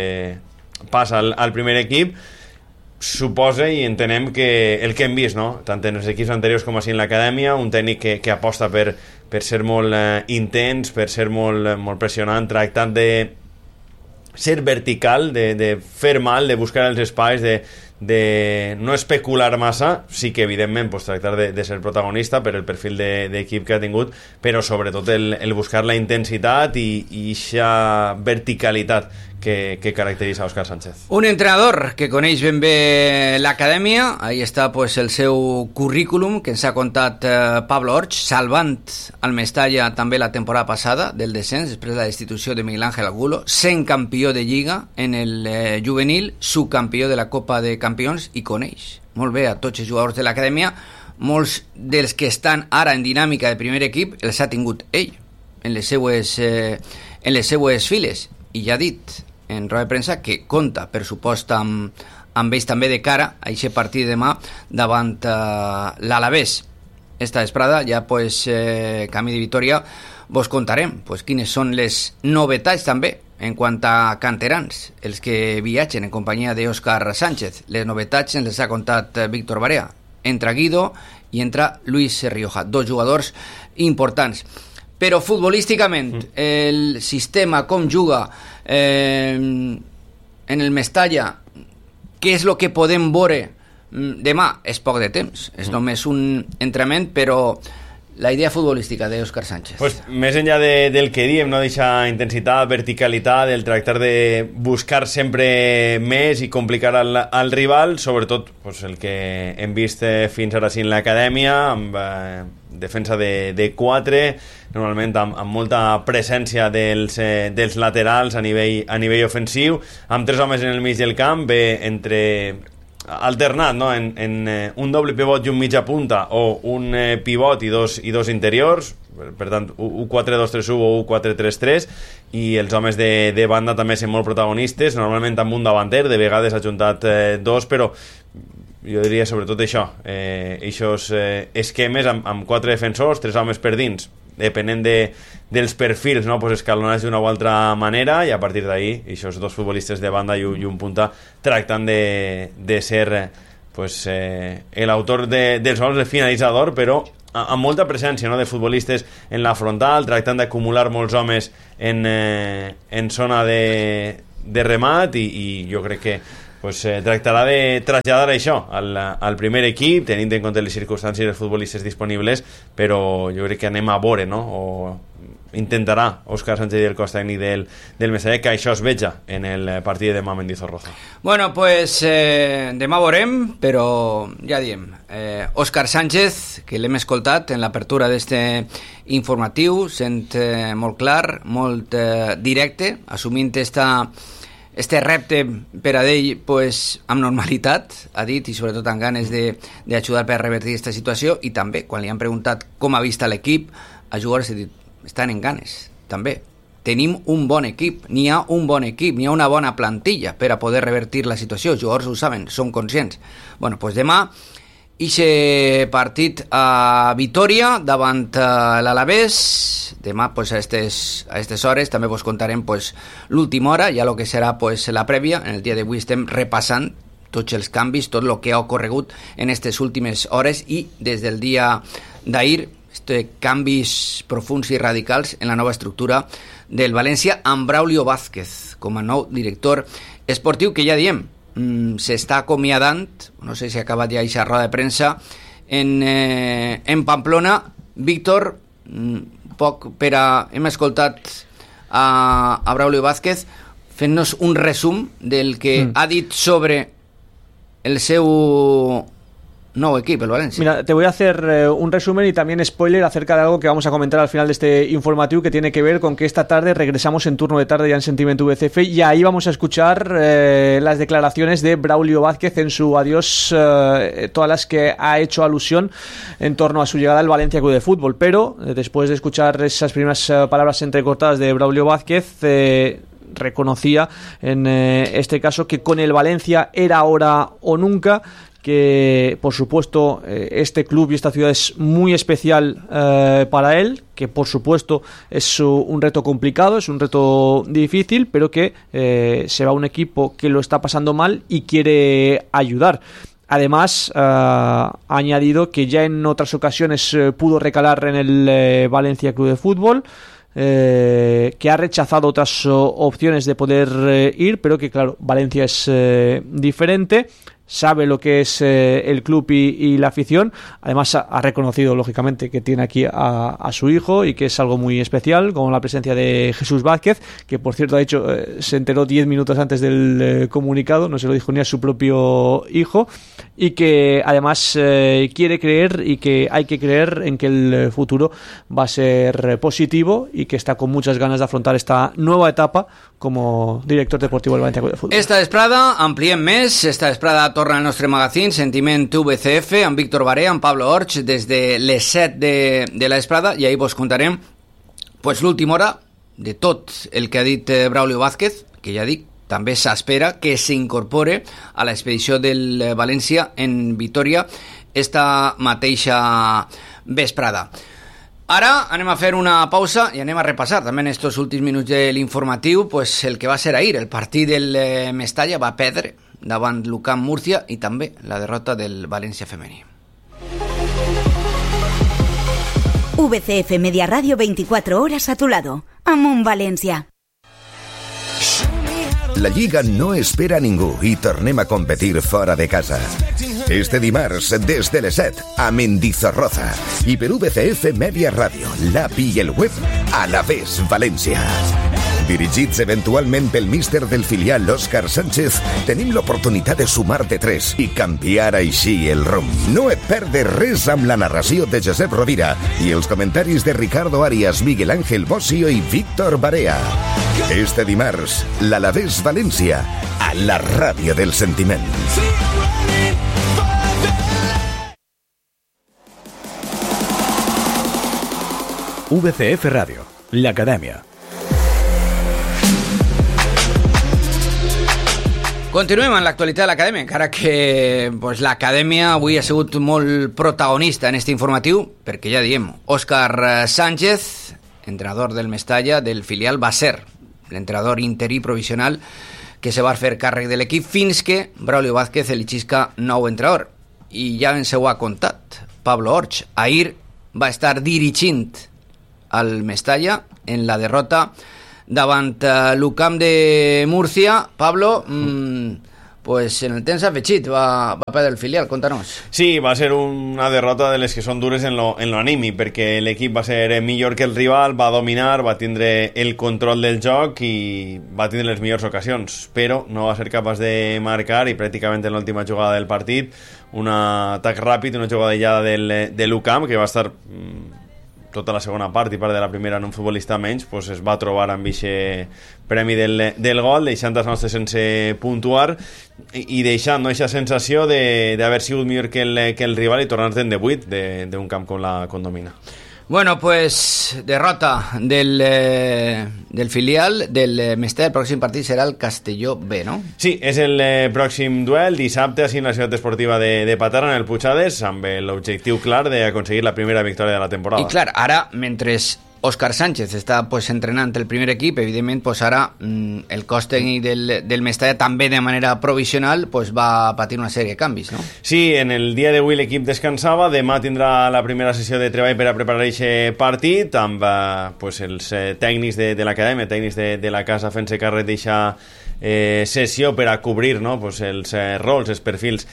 passa al primer equip. Suposa i entenem que el que hem vist, no? Tant en els equips anteriors com així en l'acadèmia, un tècnic que aposta per ser molt intens, per ser molt pressionant, tractant de ser vertical, de fer mal, de buscar els espais, de no especular massa. Sí que evidentment pues, tractar de ser protagonista per el perfil d'equip que ha tingut, però sobretot el buscar la intensitat i aquesta verticalitat que caracteritza Òscar Sánchez. Un entrenador que coneix ben bé l'acadèmia. Ahí està pues, el seu currículum que ens ha contat Pablo Orch, salvant al Mestalla també la temporada passada del descens, després de la destitució de Miguel Ángel Angulo, sent campió de Lliga en el juvenil, subcampió de la Copa de Campions, i coneix molt bé a tots els jugadors de l'acadèmia. Molts dels que estan ara en dinàmica de primer equip els ha tingut ell en les seues files, i ja ha dit en roda de premsa que compta, per supost, amb ells també de cara a aquest partit demà davant l'Alavés. Esta vesprada ja pues, camí de Vitoria vos contarem pues, quines són les novetats també en quant a canterans, els que viatgen en companyia d'Òscar Sánchez. Les novetats ens les ha contat Víctor Barea. Entra Guido i entra Luis Rioja, 2 jugadors importants. Però futbolísticament el sistema, com juga en el Mestalla, què és el que podem veure demà? És poc de temps, és només un entrenament, però la idea futbolística d'Òscar Sánchez. Pues, més enllà del que diem, no? Deixa intensitat, verticalitat, el tractar de buscar sempre més i complicar al rival, sobretot pues, el que hem vist fins ara sí en l'acadèmia, amb defensa de 4, normalment amb molta presència dels laterals a nivell ofensiu, amb 3 homes en el mig del camp, entre alternat, no? en un doble pivot i un mitja punta, o un pivot i dos interiors, per tant, un 4-2-3-1 o un 4-3-3, i els homes de banda també són molt protagonistes, normalment amb un davanter, de vegades ha juntat dos, però jo diria sobretot això, aquests esquemes amb 4 defensors, 3 homes per dins, depenent dels perfils, no? Pues escalonats d'una o altra manera, i a partir d'ahí aquests 2 futbolistes de banda i un punta tractant de ser pues, l'autor dels gols, el finalitzador, però amb molta presència, no? De futbolistes en la frontal, tractant d'acumular molts homes en zona de remat, i jo crec que pues, tractarà de traslladar això al primer equip, tenint en compte les circumstàncies dels futbolistes disponibles, però jo crec que anem a veure, no? O intentarà Óscar Sánchez i el cos tècnic del Mestalla que això es veja en el partit de demà a Mendizorroza. Bueno, pues demà veurem, però ja diem, Óscar Sánchez, que l'hem escoltat en l'apertura d'este informatiu, sent molt clar, molt directe, assumint este repte per a ell pues, amb normalitat, ha dit, i sobretot amb ganes d'ajudar per a revertir aquesta situació, i també, quan li han preguntat com ha vist l'equip, a jugadors ha dit, estan en ganes, també. Tenim un bon equip, n'hi ha un bon equip, n'hi ha una bona plantilla per a poder revertir la situació, els jugadors ho saben, són conscients. Bueno, pues demà, ixe partit a Vitoria davant l'Alavés, demà pues, a estes hores també vos contarem pues, l'última hora, ja el que serà pues, la prèvia. En el dia d'avui estem repassant tots els canvis, tot el que ha ocorregut en aquestes últimes hores, i des del dia d'ahir canvis profuns i radicals en la nova estructura del València, amb Braulio Vázquez com a nou director esportiu, que ja diem, s'està acomiadant, no sé si ha acabat ja aquesta roda de premsa en Pamplona. Víctor, hem escoltat a Braulio Vázquez fent-nos un resum del que ha dit sobre el seu nuevo equipo, el Valencia. Mira, te voy a hacer un resumen y también spoiler acerca de algo que vamos a comentar al final de este informativo, que tiene que ver con que esta tarde regresamos en turno de tarde ya en Sentimiento VCF, y ahí vamos a escuchar las declaraciones de Braulio Vázquez en su adiós, todas las que ha hecho alusión en torno a su llegada al Valencia Club de Fútbol. Pero después de escuchar esas primeras palabras entrecortadas de Braulio Vázquez, reconocía en este caso que con el Valencia era ahora o nunca, que por supuesto este club y esta ciudad es muy especial para él, que por supuesto es un reto complicado, es un reto difícil, pero que se va a un equipo que lo está pasando mal y quiere ayudar. Además, ha añadido que ya en otras ocasiones pudo recalar en el Valencia Club de Fútbol, que ha rechazado otras opciones de poder ir, pero que claro, Valencia es diferente, sabe lo que es el club y la afición. Además ha reconocido lógicamente que tiene aquí a su hijo y que es algo muy especial, como la presencia de Jesús Vázquez, que por cierto ha dicho se enteró 10 minutos antes del comunicado, no se lo dijo ni a su propio hijo, y que además quiere creer, y que hay que creer en que el futuro va a ser positivo, y que está con muchas ganas de afrontar esta nueva etapa como director deportivo del Valencia Club de Fútbol. Esta vesprada ampliem més, esta vesprada torna al nostre magazín Sentiment VCF amb Víctor Barea, amb Pablo Orch, des de les 7 de la vesprada, i ahir vos contarem pues, l'última hora de tot el que ha dit Braulio Vázquez, que ja dic, també s'espera que s'incorpore a l'expedició del València en Vitoria esta mateixa vesprada. Ara anem a fer una pausa i anem a repassar també en estos últims minuts de l'informatiu pues, el que va ser ahir. El partit del Mestalla va perdre davant l'UCAM Múrcia i també la derrota del València femení. VCF Media Radio, 24 horas a tu lado. Amunt València. La Lliga no espera a ningú i tornem a competir fora de casa. Este dimarts, des de les 7, a Mendizorroza. I per VCF Media Radio, l'API i el web, Alavés València. Dirigits eventualment pel míster del filial Óscar Sánchez, tenim l'oportunitat de sumar de 3 i canviar així el rumb. No et perdes res amb la narració de Josep Rovira i els comentaris de Ricardo Arias, Miguel Ángel Bossio i Víctor Barea. Este dimarts, l'Alavés València, a la ràdio del sentiment. VCF Radio, l'Acadèmia. Continuem amb l'actualitat de l'Acadèmia, encara que pues, l'Acadèmia avui ha sigut molt protagonista en este informatiu, perquè ja diem, Òscar Sánchez, entrenador del Mestalla, del filial, va ser l'entrenador interí provisional que se va fer càrrec de l'equip fins que Braulio Vázquez elegisca nou entrenador. I ja ens ho ha contat Pablo Orch. Ahir va estar dirigint al Mestalla en la derrota davant l'UCAM de Múrcia. Pablo, pues en el temps afegit va perdre el filial, conta-nos. Sí, va ser una derrota de les que són dures en lo anímic, perquè l'equip va ser millor que el rival, va dominar, va tindre el control del joc i va tindre les millors ocasions, però no va ser capaç de marcar i pràcticament en l'última jugada del partit un atac ràpid, una jugada aïllada de l'UCAM que va estar tota la segona part i part de la primera en un futbolista menys, pues es va trobar amb aquest premi del gol, deixant els nostres sense puntuar i deixant aquesta sensació d'haver sigut millor que el rival i tornar-te'n de 8 d'un camp com la Condomina. Bueno, pues derrota del filial del Mestalla. El pròxim partit serà el Castelló B, no? Sí, és el pròxim duel dissabte així en la ciutat esportiva de Paterna, en el Puigades, amb l'objectiu clar d'aconseguir la primera victòria de la temporada. I clar, ara, mentre Òscar Sánchez està pues, entrenant el primer equip, evidentment pues, ara el cos tècnic del Mestalla també de manera provisional pues, va patir una sèrie de canvis, no? Sí, en el dia d'avui l'equip descansava, demà tindrà la primera sessió de treball per a preparar aquest partit amb pues, els tècnics de l'acadèmia, tècnics de la casa fent-se càrrec d'aquesta sessió per a cobrir, no? Pues els rols, els perfils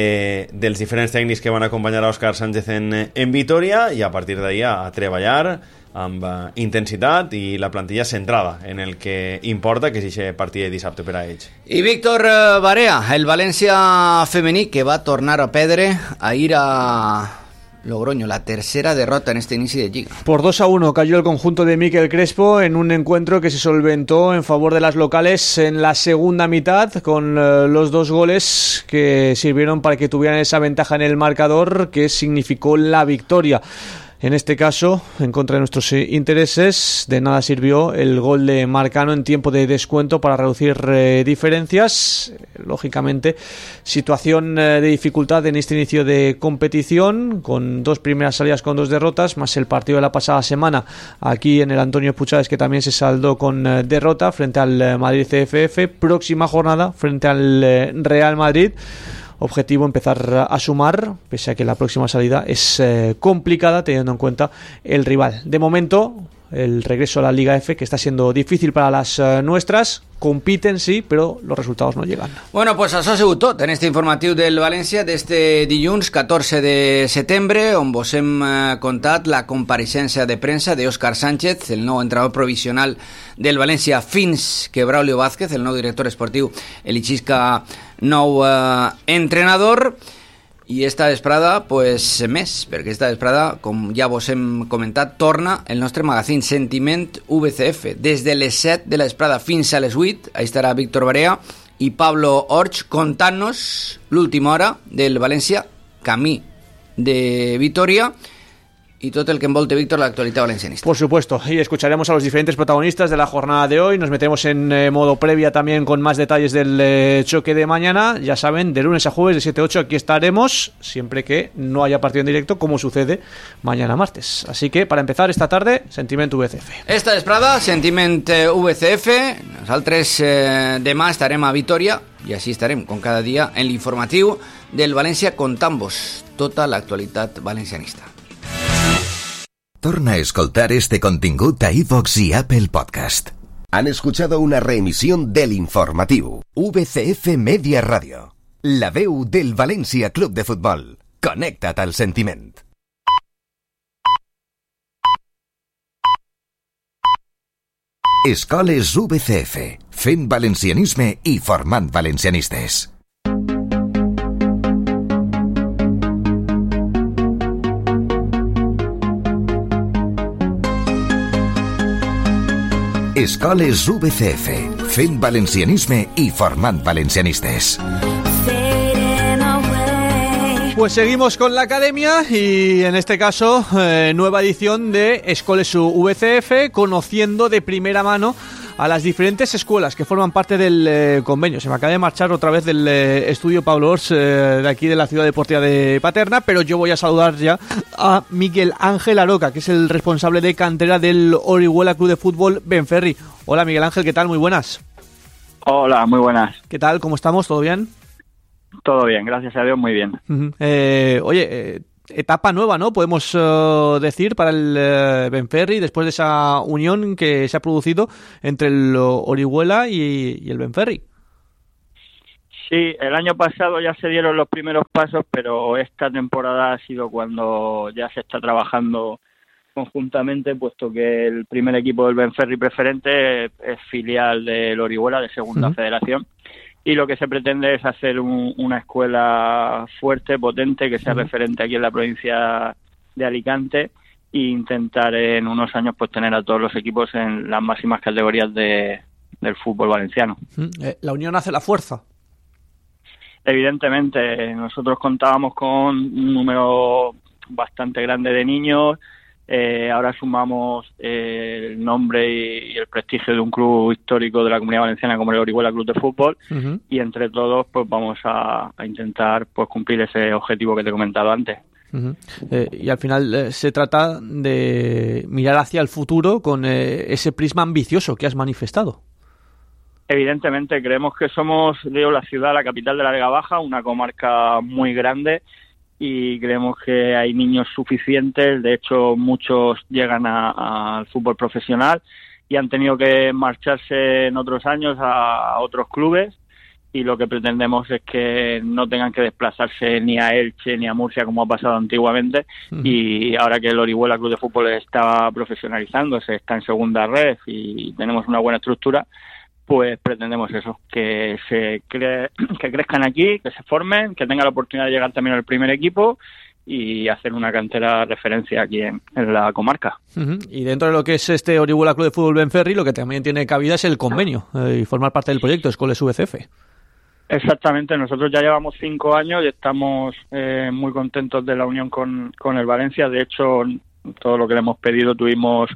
dels diferents tècnics que van acompanyar a Òscar Sánchez en Vitoria i a partir d'ahir a treballar amb intensitat i la plantilla centrada en el que importa, que és aquest partit de dissabte per a ells. I Víctor Barea, el València femení que va tornar a perdre ahir a Logroño, la tercera derrota en este inicio de Liga. Por 2-1 cayó el conjunto de Miquel Crespo en un encuentro que se solventó en favor de las locales en la segunda mitad con los 2 goles que sirvieron para que tuvieran esa ventaja en el marcador que significó la victoria. En este caso, en contra de nuestros intereses, de nada sirvió el gol de Marcano en tiempo de descuento para reducir diferencias. Lógicamente, situación de dificultad en este inicio de competición, con 2 primeras salidas con 2 derrotas, más el partido de la pasada semana aquí en el Antonio Puigades, que también se saldó con derrota frente al Madrid CFF. Próxima jornada frente al Real Madrid. Objetivo empezar a sumar, pese a que la próxima salida es complicada teniendo en cuenta el rival. De momento, el regreso a la Liga F, que está siendo difícil para las nuestras, compiten sí, però los resultados no llegan. Bueno, pues això ha sigut tot en este informatiu del València d'este dilluns 14 de setembre, on vos hem contat la compareixença de premsa d'Òscar Sánchez, el nou entrenador provisional del València, fins que Braulio Vázquez, el nou director esportiu, eligisca nou entrenador. I esta vesprada, pues, més, perquè esta vesprada, com ja vos hem comentat, torna el nostre magazín Sentiment VCF. Des de les 7 de la vesprada fins a les 8, ahí estarà Víctor Barea i Pablo Orch contant-nos l'última hora del València, camí de Vitoria, y todo el que envolte, Víctor, la actualidad valencianista. Por supuesto, y escucharemos a los diferentes protagonistas de la jornada de hoy. Nos metemos en modo previa también con más detalles del choque de mañana. Ya saben, de lunes a jueves de 7 a 8 aquí estaremos, siempre que no haya partido en directo, como sucede mañana martes. Así que, para empezar esta tarde, Sentiment VCF. Esta vesprada, Sentiment VCF. Nosaltres demà estarem a Vitoria i així estarem, com cada dia, en l'informatiu del València, contant-vos tota l'actualitat valencianista. Torna a escoltar este contingut a iVox y Apple Podcast. Han escuchado una reemisión del informativo VCF Media Radio, la veu del València Club de Futbol. Connecta't al sentiment. Escoles VCF, fent valencianisme i formant valencianistes. Escoles VCF, fent valencianisme i formant valencianistes. Fading away. Pues seguimos con la academia y en este caso nueva edición de Escoles VCF, conociendo de primera mano a las diferentes escuelas que forman parte del convenio. Se me acaba de marchar otra vez del estudio Pablo Ors de aquí de la Ciudad Deportiva de Paterna, pero yo voy a saludar ya a Miguel Ángel Aroca, que es el responsable de cantera del Orihuela Club de Fútbol Benferri. Hola Miguel Ángel, ¿qué tal? Muy buenas. Hola, muy buenas. ¿Qué tal? ¿Cómo estamos? ¿Todo bien? Todo bien, gracias a Dios, muy bien. Etapa nueva, ¿no? Podemos decir para el Benferri después de esa unión que se ha producido entre el Orihuela y el Benferri. Sí, el año pasado ya se dieron los primeros pasos, pero esta temporada ha sido cuando ya se está trabajando conjuntamente, puesto que el primer equipo del Benferri preferente es filial del Orihuela de segunda federación. Y lo que se pretende es hacer una escuela fuerte, potente, que sea referente aquí en la provincia de Alicante e intentar en unos años pues tener a todos los equipos en las máximas categorías del fútbol valenciano. La unión hace la fuerza. Evidentemente, nosotros contábamos con un número bastante grande de niños. Ahora sumamos el nombre y el prestigio de un club histórico de la Comunidad Valenciana como el Orihuela Club de Fútbol, y entre todos pues vamos a intentar pues cumplir ese objetivo que te he comentado antes. Y al final se trata de mirar hacia el futuro con ese prisma ambicioso que has manifestado. Evidentemente creemos que somos la ciudad, la capital de la Vega Baja, una comarca muy grande, y creemos que hay niños suficientes. De hecho, muchos llegan al fútbol profesional y han tenido que marcharse en otros años a otros clubes, y lo que pretendemos es que no tengan que desplazarse ni a Elche ni a Murcia como ha pasado antiguamente. Y ahora que el Orihuela Club de Fútbol está profesionalizándose, está en segunda red y tenemos una buena estructura, pues pretendemos eso, que crezcan aquí, que se formen, que tengan la oportunidad de llegar también al primer equipo y hacer una cantera referencia aquí en la comarca. Y dentro de lo que es este Orihuela Club de Fútbol Benferri, lo que también tiene cabida es el convenio y formar parte del proyecto Escoles VCF. Exactamente, nosotros ya llevamos 5 años y estamos muy contentos de la unión con el Valencia. De hecho, todo lo que le hemos pedido tuvimos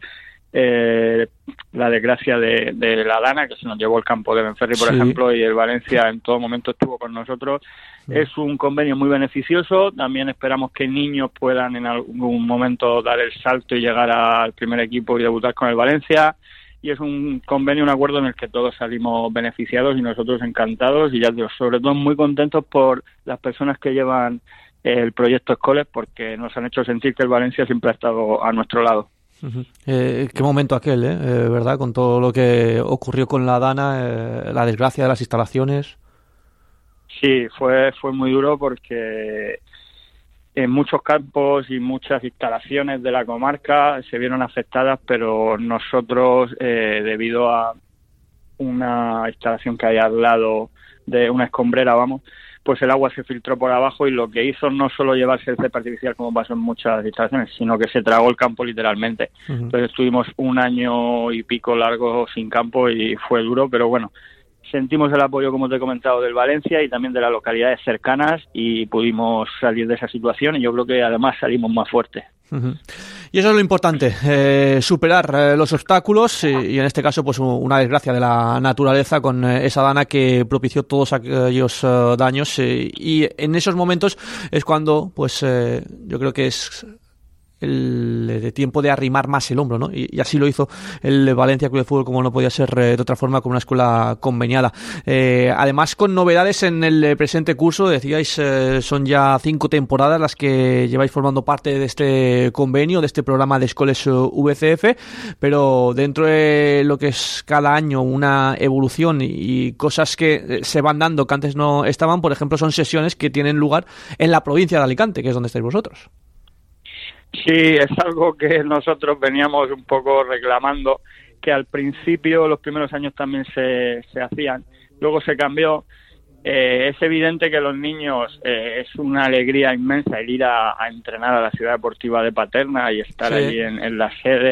la desgracia de la Dana, que se nos llevó el campo de Benferri, por ejemplo, y el Valencia en todo momento estuvo con nosotros. Es un convenio muy beneficioso. También esperamos que niños puedan en algún momento dar el salto y llegar al primer equipo y debutar con el Valencia. Y es un convenio, un acuerdo en el que todos salimos beneficiados y nosotros encantados, y ya digo, sobre todo muy contentos por las personas que llevan el proyecto Escoles, porque nos han hecho sentir que el Valencia siempre ha estado a nuestro lado. Qué momento aquel, ¿verdad? Con todo lo que ocurrió con la Dana, la desgracia de las instalaciones. Sí, fue muy duro, porque en muchos campos y muchas instalaciones de la comarca se vieron afectadas, pero nosotros, debido a una instalación que hay al lado de una escombrera, pues el agua se filtró por abajo, y lo que hizo no solo llevarse el césped artificial, como pasó en muchas instalaciones, sino que se tragó el campo literalmente. Entonces estuvimos 1 año y pico largo sin campo y fue duro, pero bueno, sentimos el apoyo, como te he comentado, del Valencia y también de las localidades cercanas, y pudimos salir de esa situación, y yo creo que además salimos más fuertes. Y eso es lo importante, superar los obstáculos y en este caso pues una desgracia de la naturaleza con esa Dana que propició todos aquellos daños, y en esos momentos es cuando pues yo creo que es el tiempo de arrimar más el hombro, ¿no? Y así lo hizo el Valencia Club de Fútbol, como no podía ser de otra forma, con una escuela conveniada. Además, con novedades en el presente curso, decíais, son ya 5 temporadas las que lleváis formando parte de este convenio, de este programa de Escoles VCF, pero dentro de lo que es cada año una evolución y cosas que se van dando que antes no estaban. Por ejemplo, son sesiones que tienen lugar en la provincia de Alicante, que es donde estáis vosotros. Sí, es algo que nosotros veníamos un poco reclamando, que al principio, los primeros años también se hacían, luego se cambió. Es evidente que los niños es una alegría inmensa el ir a entrenar a la Ciudad Deportiva de Paterna y estar allí en la sede.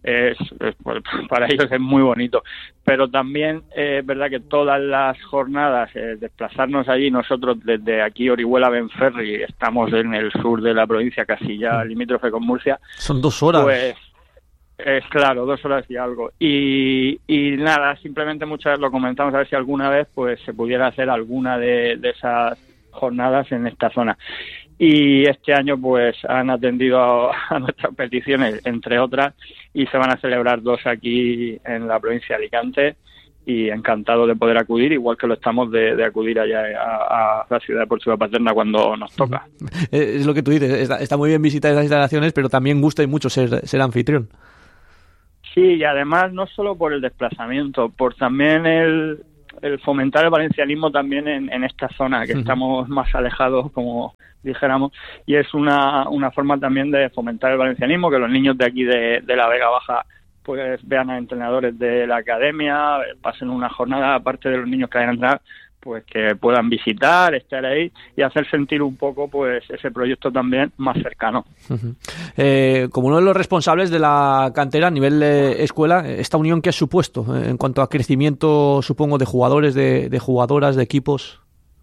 pues, para ellos es muy bonito. Pero también es verdad que todas las jornadas, desplazarnos allí, nosotros desde aquí Orihuela Benferri, estamos en el sur de la provincia, casi ya limítrofe con Murcia. Son 2 horas. Pues claro, 2 horas y algo. Y nada, simplemente muchas veces lo comentamos a ver si alguna vez pues se pudiera hacer alguna de esas jornadas en esta zona. Y este año pues han atendido a nuestras peticiones, entre otras, y se van a celebrar 2 aquí en la provincia de Alicante, y encantado de poder acudir, igual que lo estamos de acudir allá a la ciudad deportiva Paterna cuando nos toca. Es lo que tú dices, está muy bien visitar esas instalaciones, pero también gusta y mucho ser anfitrión. Sí, y además no solo por el desplazamiento, por también el fomentar el valencianismo también en esta zona, que estamos más alejados, como dijéramos, y es una forma también de fomentar el valencianismo, que los niños de aquí de la Vega Baja pues vean a entrenadores de la academia, pasen una jornada, aparte de los niños que vayan a entrenar, pues que puedan visitar, estar ahí y hacer sentir un poco pues ese proyecto también más cercano. Como uno de los responsables de la cantera a nivel escuela, esta unión que ha supuesto en cuanto a crecimiento, supongo, de jugadores, de jugadoras, de equipos.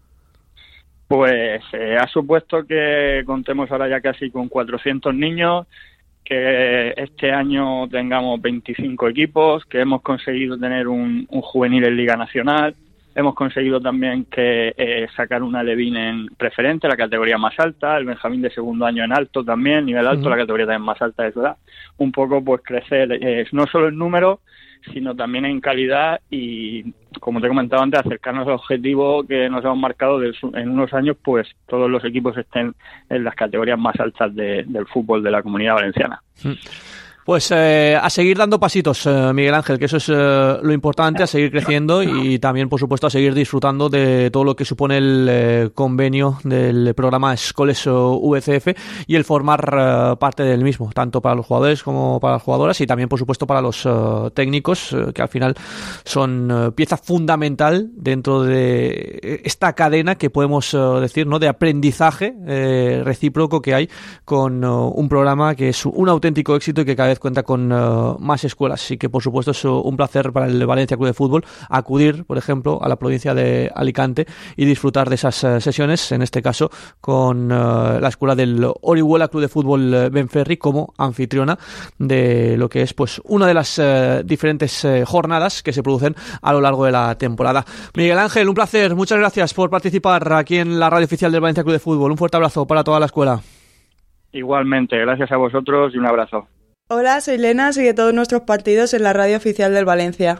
Pues ha supuesto que contemos ahora ya casi con 400 niños, que este año tengamos 25 equipos, que hemos conseguido tener un juvenil en Liga Nacional. Hemos conseguido también que sacar una Levín en preferente, la categoría más alta, el Benjamín de segundo año en alto también, nivel alto, la categoría también más alta de su edad. Un poco pues crecer, no solo en número, sino también en calidad y, como te he comentado antes, acercarnos al objetivo que nos hemos marcado en unos años, pues todos los equipos estén en las categorías más altas del fútbol de la Comunidad Valenciana. Pues a seguir dando pasitos, Miguel Ángel, que eso es lo importante, a seguir creciendo y también, por supuesto, a seguir disfrutando de todo lo que supone el convenio del programa Escoles VCF y el formar parte del mismo, tanto para los jugadores como para las jugadoras y también, por supuesto, para los técnicos, que al final son pieza fundamental dentro de esta cadena que podemos decir, ¿no?, de aprendizaje recíproco que hay con un programa que es un auténtico éxito y que cada vez cuenta con más escuelas. Así que, por supuesto, es un placer para el Valencia Club de Fútbol acudir, por ejemplo, a la provincia de Alicante y disfrutar de esas sesiones, en este caso con la escuela del Orihuela Club de Fútbol Benferri como anfitriona de lo que es pues una de las diferentes jornadas que se producen a lo largo de la temporada. Miguel Ángel, un placer. Muchas gracias por participar aquí en la radio oficial del Valencia Club de Fútbol. Un fuerte abrazo para toda la escuela. Igualmente, gracias a vosotros y un abrazo. Hola, soy Lena, sigue todos nuestros partidos en la radio oficial del Valencia.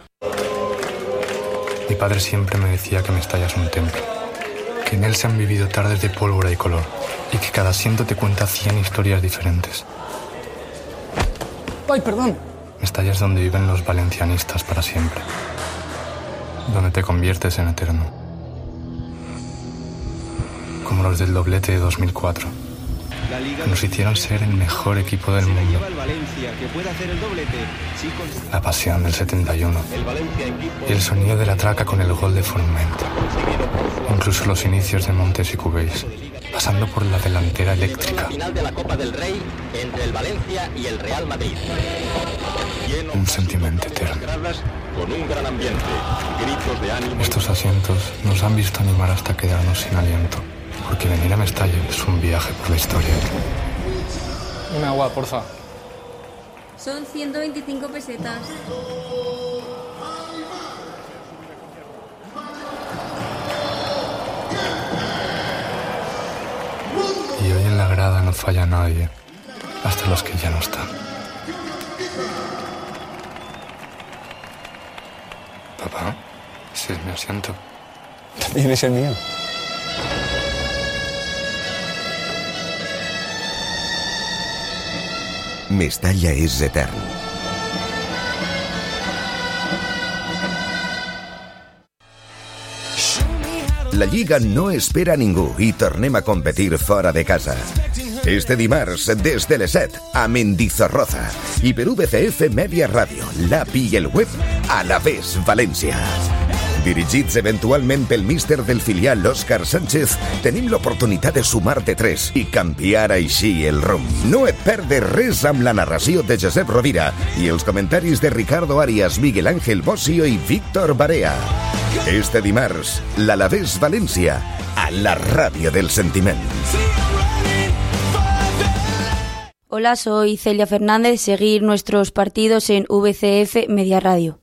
Mi padre siempre me decía que Mestalla es un templo, que en él se han vivido tardes de pólvora y color, y que cada asiento te cuenta 100 historias diferentes. ¡Ay, perdón! Mestalla es donde viven los valencianistas para siempre, donde te conviertes en eterno, como los del doblete de 2004. Que nos hicieron ser el mejor equipo del mundo. La pasión del 71 y el sonido de la traca con el gol de Forment. Incluso los inicios de Montes y Cubéis, pasando por la delantera eléctrica. Un sentimiento eterno. Estos asientos nos han visto animar hasta quedarnos sin aliento. Porque venir a Mestalla es un viaje por la historia. Un agua, porfa. Son 125 pesetas. Y hoy en la grada no falla nadie, hasta los que ya no están. Papá, ese es mi asiento. También es el mío. Mestalla és etern. La Lliga no espera a ningú i tornem a competir fora de casa. Este dimarts, des de les 7, a Mendizorroza. I per VCF Media Ràdio, l'API i el web, a la Vés València. Dirigits eventualment pel míster del filial Òscar Sánchez, tenim l'oportunitat de sumar de 3 i canviar així el rumb. No et perdes res amb la narració de Josep Rovira i els comentaris de Ricardo Arias, Miguel Ángel Bossio i Víctor Barea. Este dimarts, l'Alavés València, a la ràdio del sentiment. Hola, soy Celia Fernández. Seguir nuestros partidos en VCF Media Radio.